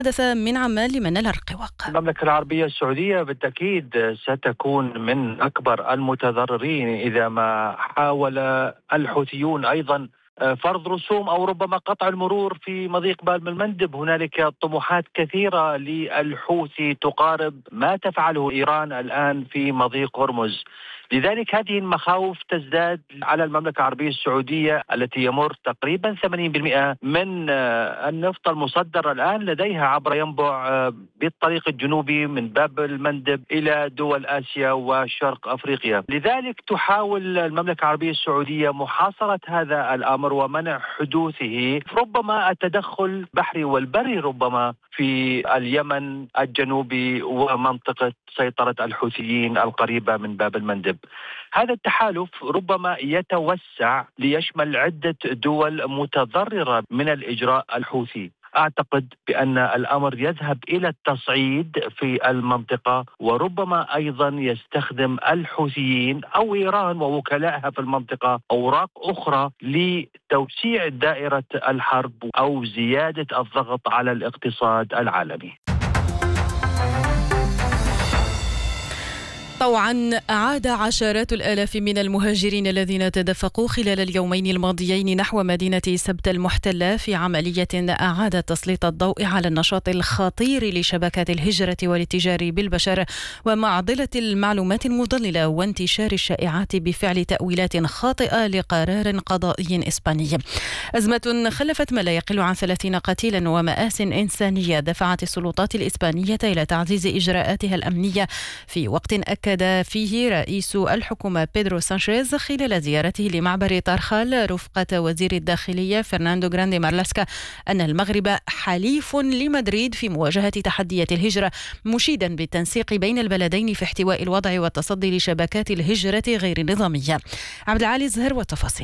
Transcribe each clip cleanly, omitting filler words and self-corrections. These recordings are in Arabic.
حدث من عمان لمنال الرقواق. المملكة العربية السعودية بالتأكيد ستكون من أكبر المتضررين إذا ما حاول الحوثيون أيضا فرض رسوم أو ربما قطع المرور في مضيق باب المندب. هنالك طموحات كثيرة للحوثي تقارب ما تفعله إيران الآن في مضيق هرمز. لذلك هذه المخاوف تزداد على المملكة العربية السعودية التي يمر تقريبا 80% من النفط المصدر الآن لديها عبر ينبع بالطريق الجنوبي من باب المندب إلى دول آسيا وشرق أفريقيا. لذلك تحاول المملكة العربية السعودية محاصرة هذا الأمر ومنع حدوثه، ربما التدخل البحري والبري ربما في اليمن الجنوبي ومنطقة سيطرة الحوثيين القريبة من باب المندب. هذا التحالف ربما يتوسع ليشمل عدة دول متضررة من الإجراء الحوثي. أعتقد بأن الأمر يذهب إلى التصعيد في المنطقة، وربما أيضا يستخدم الحوثيين أو إيران ووكلائها في المنطقة أوراق أخرى لتوسيع دائرة الحرب أو زيادة الضغط على الاقتصاد العالمي. طوعا أعاد عشرات الآلاف من المهاجرين الذين تدفقوا خلال اليومين الماضيين نحو مدينة سبتة المحتلة في عملية أعادت تسليط الضوء على النشاط الخطير لشبكات الهجرة والاتجار بالبشر ومعضلة المعلومات المضللة وانتشار الشائعات بفعل تأويلات خاطئة لقرار قضائي إسباني. أزمة خلفت ما لا يقل عن 30 قتيلا ومآس إنسانية دفعت السلطات الإسبانية إلى تعزيز إجراءاتها الأمنية في وقت أكد فيه رئيس الحكومة بيدرو سانشيز خلال زيارته لمعبر طرخال رفقة وزير الداخلية فرناندو غراندي مارلاسكا أن المغرب حليف لمدريد في مواجهة تحديات الهجرة، مشيدا بالتنسيق بين البلدين في احتواء الوضع والتصدي لشبكات الهجرة غير النظامية. عبد العالي الزهر والتفاصيل.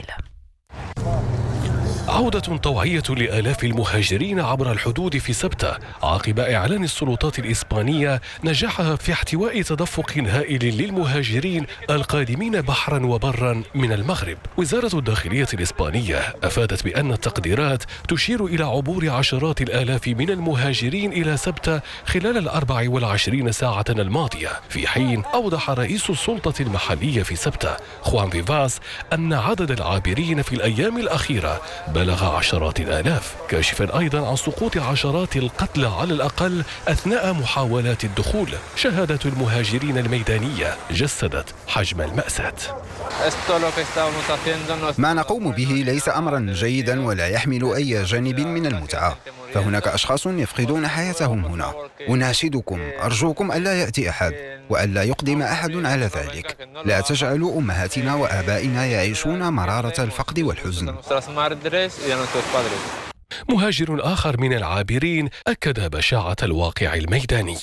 عودة طوعية لآلاف المهاجرين عبر الحدود في سبتة عقب إعلان السلطات الإسبانية نجاحها في احتواء تدفق هائل للمهاجرين القادمين بحرا وبرا من المغرب. وزارة الداخلية الإسبانية أفادت بأن التقديرات تشير إلى عبور عشرات الآلاف من المهاجرين إلى سبتة خلال 24 ساعة الماضية، في حين أوضح رئيس السلطة المحلية في سبتة خوان فيفاس أن عدد العابرين في الأيام الأخيرة بلغ عشرات الآلاف، كاشفا أيضا عن سقوط عشرات القتلى على الأقل أثناء محاولات الدخول. شهادة المهاجرين الميدانية جسدت حجم المأساة. ما نقوم به ليس أمرا جيدا ولا يحمل أي جانب من المتعة، فهناك أشخاص يفقدون حياتهم هنا. أناشدكم أرجوكم ألا يأتي أحد وألا يقدم أحد على ذلك. لا تجعلوا أمهاتنا وآبائنا يعيشون مرارة الفقد والحزن. مهاجر آخر من العابرين أكد بشاعة الواقع الميداني.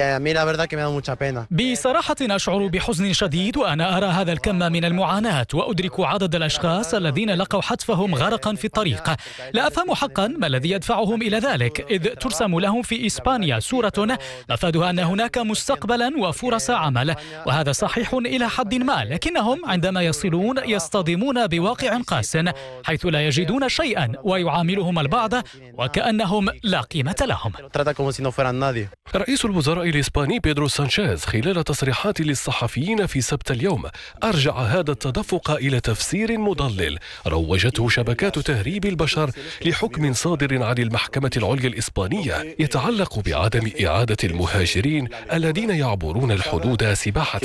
بصراحة أشعر بحزن شديد وأنا أرى هذا الكم من المعاناة وأدرك عدد الأشخاص الذين لقوا حتفهم غرقا في الطريق. لا أفهم حقا ما الذي يدفعهم إلى ذلك، إذ ترسم لهم في إسبانيا صورة مفادها أن هناك مستقبلا وفرص عمل، وهذا صحيح إلى حد ما، لكنهم عندما يصلون يصطدمون بواقع قاس حيث لا يجدون شيئا ويعاملهم البعض وكأنهم لا قيمة لهم. رئيس الوزراء الإسباني بيدرو سانشيز خلال تصريحات للصحفيين في سبت اليوم أرجع هذا التدفق إلى تفسير مضلل روجته شبكات تهريب البشر لحكم صادر عن المحكمة العليا الإسبانية يتعلق بعدم إعادة المهاجرين الذين يعبرون الحدود سباحة.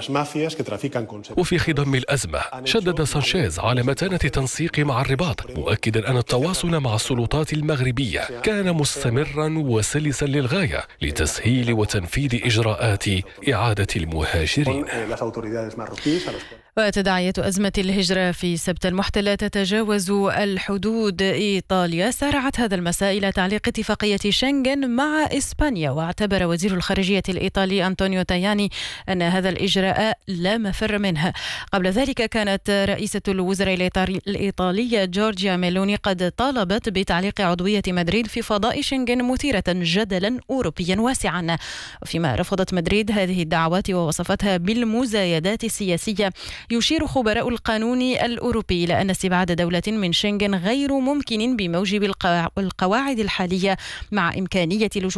وفي خضم الأزمة شدد سانشيز على متانة تنسيق مع الرباط، مؤكدا أن التواصل مع السلطات المغربية كان مستمرا وسلسا للغاية لتسهيل وتنفيذ إجراءات إعادة المهاجرين. وتداعية أزمة الهجرة في سبتة المحتلة تتجاوز الحدود إيطاليا. سارعت هذا المساء إلى تعليق اتفاقية شنغن مع إسبانيا، واعتبر وزير الخارجية الإيطالي أنطونيو تاياني أن هذا الإجراء لا مفر منه. قبل ذلك كانت رئيسة الوزراء الإيطالية جورجيا ميلوني قد طالبت بتعليق عضوية مدريد في فضاء شنغن، مثيرة جدلا أوروبيا واسعا، وفيما رفضت مدريد هذه الدعوات ووصفتها بالمزايدات السياسية يشير خبراء القانون الأوروبي إلى أن استبعاد دولة من شنغن غير ممكن بموجب القواعد الحالية، مع إمكانية